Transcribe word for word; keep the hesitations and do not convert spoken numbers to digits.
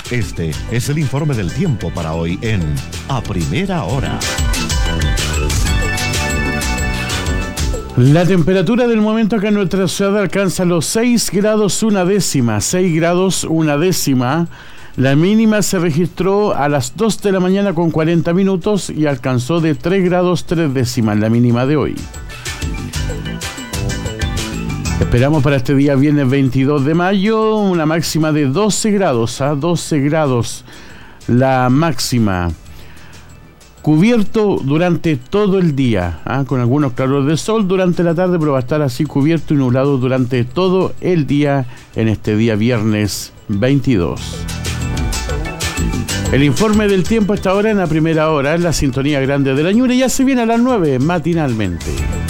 Este es el informe del tiempo para hoy en A Primera Hora. La temperatura del momento acá en nuestra ciudad alcanza los seis grados una décima, seis grados una décima. La mínima se registró a las dos de la mañana con cuarenta minutos y alcanzó de tres grados tres décimas la mínima de hoy. Esperamos para este día viernes veintidós de mayo una máxima de doce grados, a doce grados la máxima. Cubierto durante todo el día, ¿ah? Con algunos claros de sol durante la tarde, pero va a estar así cubierto y nublado durante todo el día en este día viernes veintidós. El informe del tiempo a esta hora en la primera hora, en la sintonía grande de la Ñuble, ya se viene a las nueve matinalmente.